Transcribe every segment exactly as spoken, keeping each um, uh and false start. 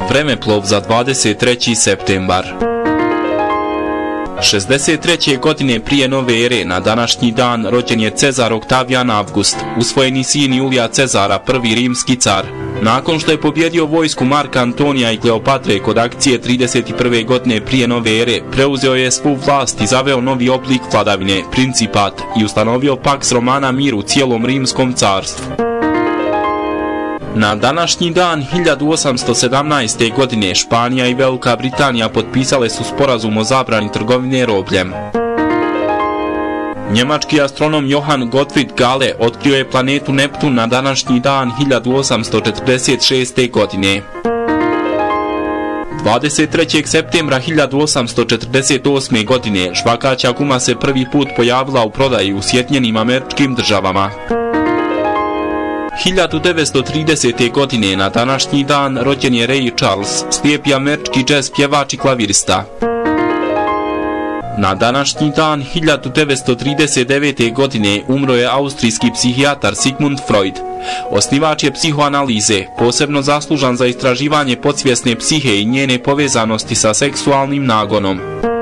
Vremeplov za dvadeset treći septembar. šezdeset treće godine prije nove ere na današnji dan rođen je Cezar Oktavijan Avgust, usvojeni sin Julija Cezara, prvi rimski car. Nakon što je pobjedio vojsku Marka Antonija i Kleopatre kod akcije trideset prve godine prije nove ere, preuzeo je svu vlast i zaveo novi oblik vladavine, principat, i ustanovio Pax Romana mir u cijelom rimskom carstvu. Na današnji dan hiljadu osamsto sedamnaeste. godine Španija i Velika Britanija potpisale su sporazum o zabrani trgovine robljem. Njemački astronom Johann Gottfried Galle otkrio je planetu Neptun na današnji dan hiljadu osamsto četrdeset šeste. godine. dvadeset trećeg septembra hiljadu osamsto četrdeset osme. godine žvakaća guma se prvi put pojavila u prodaji u Sjedinjenim Američkim Državama. hiljadu devetsto tridesete. godine na današnji dan rođen je Ray Charles, slijepi američki džez pjevač i klavirista. Na današnji dan hiljadu devetsto trideset devete. godine umro je austrijski psihijatar Sigmund Freud. Osnivač je psihoanalize, posebno zaslužan za istraživanje podsvjesne psihe i njene povezanosti sa seksualnim nagonom.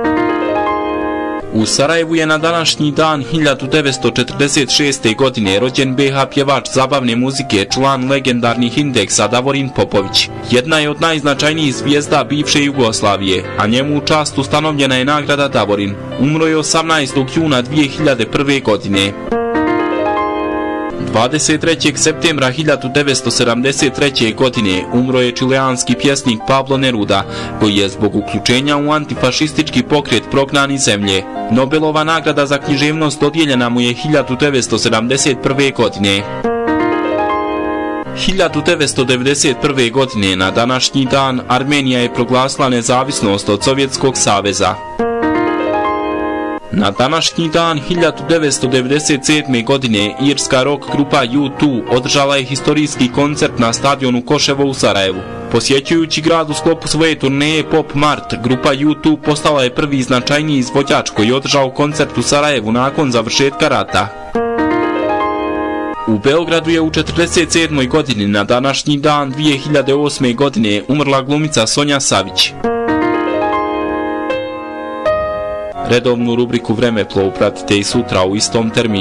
U Sarajevu je na današnji dan hiljadu devetsto četrdeset šeste. godine rođen be ha pjevač zabavne muzike, član legendarnih Indeksa Davorin Popović. Jedna je od najznačajnijih zvijezda bivše Jugoslavije, a njemu u čast ustanovljena je nagrada Davorin. Umro je osamnaestog juna dvije hiljade prve. godine. dvadeset trećeg septembra hiljadu devetsto sedamdeset treće. godine umro je čileanski pjesnik Pablo Neruda, koji je zbog uključenja u antifašistički pokret prognan iz zemlje. Nobelova nagrada za književnost dodijeljena mu je hiljadu devetsto sedamdeset prve. godine. hiljadu devetsto devedeset prve. godine na današnji dan Armenija je proglasila nezavisnost od Sovjetskog saveza. Na današnji dan hiljadu devetsto devedeset sedme. godine irska rock grupa U dva održala je historijski koncert na stadionu Koševo u Sarajevu. Posjećujući grad u sklopu svoje turneje Pop Mart, grupa U dva postala je prvi značajniji izvođač koji je održao koncert u Sarajevu nakon završetka rata. U Beogradu je u četrdeset sedmoj. godini na današnji dan dvije hiljade osme. godine umrla glumica Sonja Savić. Redovnu rubriku Vremeplov pratite i sutra u istom terminu.